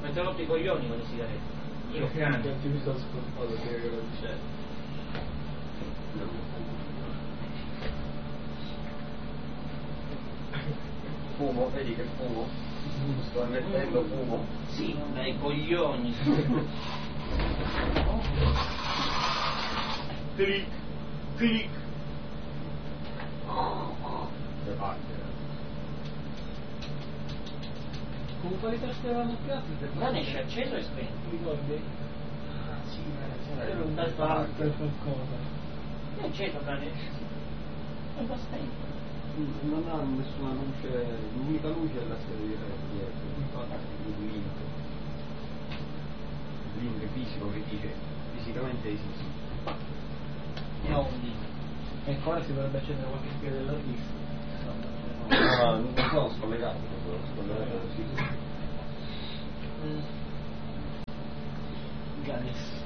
avete rotto i coglioni con le sigarette. Io cane. Non ti mi sono scordato che lo dicevo. Fumo, vedi che fumo? Sto mettendo fumo. Sì, dai coglioni. Clic, clic. Da parte. Con quali tasti avevamo creato? Non esce acceso e spento. Ti ricordi? Ah sì, Era un bel parte qualcosa. È acceso, non esce. E va spento. Non ha nessuna luce, l'unica luce è la serie dietro. Infatti, il link fisico che dice fisicamente esiste. Ne ho un link. E ancora si dovrebbe accendere qualche spia dell'artista. No, non sono scollegato, sì. Ganes.